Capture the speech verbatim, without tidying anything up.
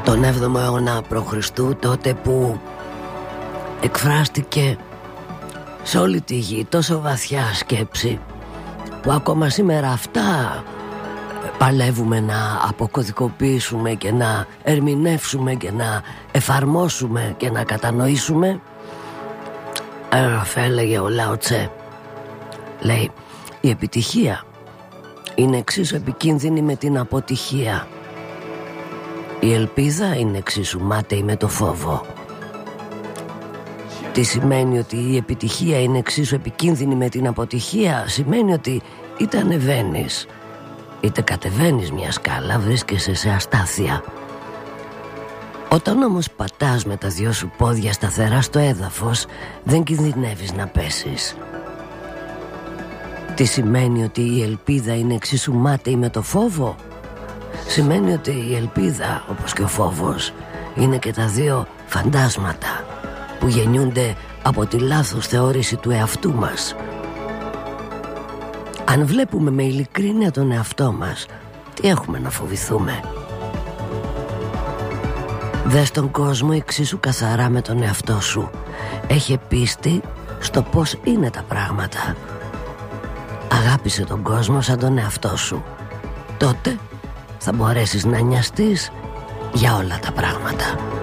τον έβδομο αιώνα π.Χ., τότε που εκφράστηκε σε όλη τη γη τόσο βαθιά σκέψη που ακόμα σήμερα αυτά παλεύουμε να αποκωδικοποιήσουμε και να ερμηνεύσουμε και να εφαρμόσουμε και να κατανοήσουμε. Έλεγε ο Λάο Τσε, λέει, η επιτυχία είναι εξίσου επικίνδυνη με την αποτυχία. Η ελπίδα είναι εξίσου μάταιη με το φόβο. Τι σημαίνει ότι η επιτυχία είναι εξίσου επικίνδυνη με την αποτυχία? Σημαίνει ότι είτε ανεβαίνεις είτε κατεβαίνεις μια σκάλα, βρίσκεσαι σε αστάθεια. Όταν όμως πατάς με τα δυο σου πόδια σταθερά στο έδαφος, δεν κινδυνεύεις να πέσεις. Τι σημαίνει ότι η ελπίδα είναι εξίσου μάταιη με το φόβο? Σημαίνει ότι η ελπίδα, όπως και ο φόβος, είναι και τα δύο φαντάσματα που γεννιούνται από τη λάθος θεώρηση του εαυτού μας. Αν βλέπουμε με ειλικρίνεια τον εαυτό μας, τι έχουμε να φοβηθούμε? Δες τον κόσμο εξίσου καθαρά με τον εαυτό σου. Έχε πίστη στο πώς είναι τα πράγματα. Αγάπησε τον κόσμο σαν τον εαυτό σου. Τότε θα μπορέσεις να νοιαστείς για όλα τα πράγματα.